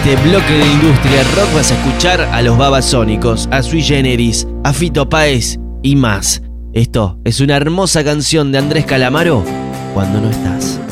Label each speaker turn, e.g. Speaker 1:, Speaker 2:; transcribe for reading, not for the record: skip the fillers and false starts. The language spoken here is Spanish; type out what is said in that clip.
Speaker 1: este bloque de Industria Rock vas a escuchar a los Babasónicos, a Sui Generis, a Fito Páez y más. Esto es una hermosa canción de Andrés Calamaro, Cuando no estás.